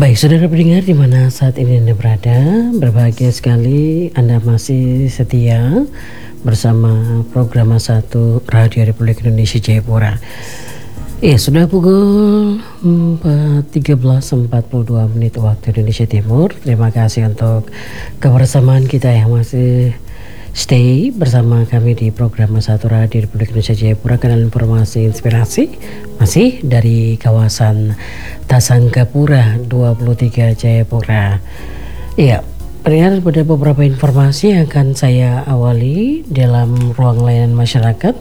Baik, saudara pendengar di mana saat ini Anda berada, berbahagia sekali Anda masih setia bersama program 1 Radio Republik Indonesia Jayapura. Ya, sudah pukul 13.42 waktu Indonesia Timur. Terima kasih untuk kebersamaan kita yang masih stay bersama kami di program 1 Radio Republik Indonesia Jayapura, kanal informasi inspirasi masih dari kawasan Tasangkapura 23 Jayapura. Iya, ada beberapa informasi yang akan saya awali dalam ruang layanan masyarakat.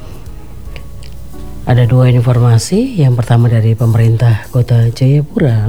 Ada dua informasi. Yang pertama dari pemerintah Kota Jayapura.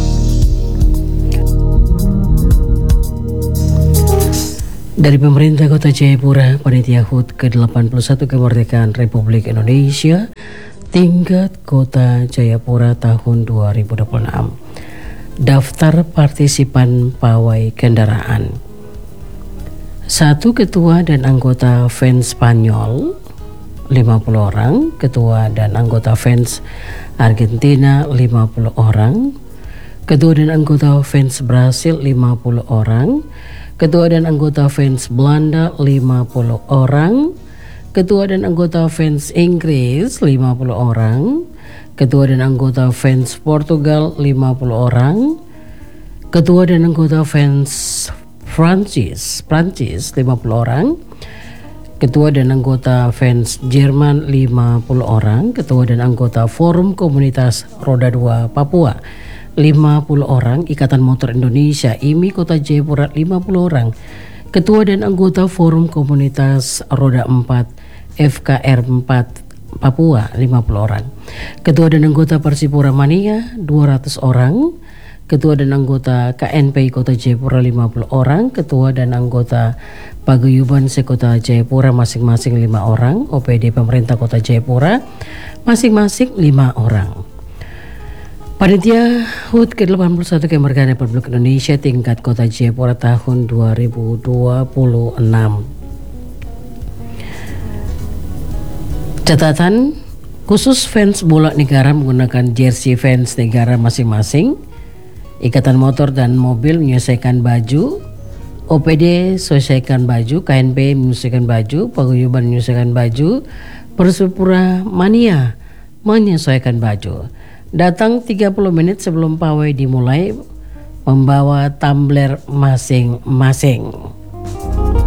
Dari pemerintah Kota Jayapura, Panitia HUT ke-81 Kemerdekaan Republik Indonesia tingkat Kota Jayapura tahun 2026. Daftar partisipan pawai kendaraan. 1 ketua dan anggota fans Spanyol 50 orang, ketua dan anggota fans Argentina 50 orang, ketua dan anggota fans Brasil 50 orang, ketua dan anggota fans Belanda 50 orang, ketua dan anggota fans Inggris 50 orang, ketua dan anggota fans Portugal 50 orang, ketua dan anggota fans Prancis 50 orang, ketua dan anggota fans Jerman 50 orang, ketua dan anggota Forum Komunitas Roda 2 Papua 50 orang, Ikatan Motor Indonesia IMI Kota Jayapura 50 orang, ketua dan anggota Forum Komunitas Roda 4 FKR 4 Papua 50 orang, ketua dan anggota Persipura Mania 200 orang, ketua dan anggota KNPI Kota Jayapura 50 orang, ketua dan anggota Paguyuban Sekota Jayapura masing-masing 5 orang, OPD pemerintah Kota Jayapura masing-masing 5 orang. Panitia HUT ke-81 Kemerdekaan Republik Indonesia tingkat Kota Jayapura tahun 2026. Catatan khusus fans bola negara menggunakan jersey fans negara masing-masing. Ikatan Motor dan Mobil menyelesaikan baju, OPD selesaikan baju, KNP menyelesaikan baju, Paguyuban menyelesaikan baju, Persipura Mania menyesuaikan baju. Datang 30 menit sebelum pawai dimulai membawa tumbler masing-masing.